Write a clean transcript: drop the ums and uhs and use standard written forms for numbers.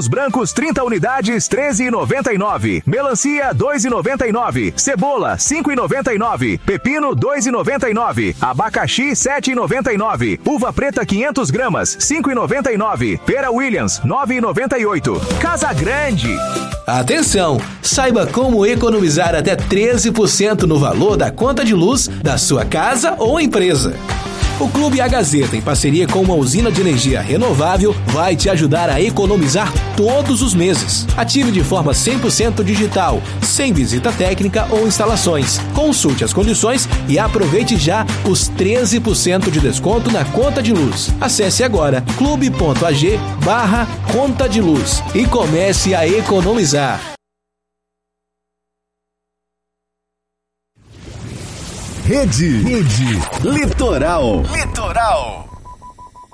Ovos brancos 30 unidades, 13,99. Melancia, 2,99. Cebola, 5,99. Pepino, 2,99. Abacaxi, 7,99. Uva preta, 500 gramas, 5,99. Pera Williams, 9,98. Casa Grande. Atenção! Saiba como economizar até 13% no valor da conta de luz da sua casa ou empresa. O Clube A Gazeta, em parceria com uma usina de energia renovável, vai te ajudar a economizar todos os meses. Ative de forma 100% digital, sem visita técnica ou instalações. Consulte as condições e aproveite já os 13% de desconto na conta de luz. Acesse agora clube.ag/conta de luz e comece a economizar. Rede Litoral.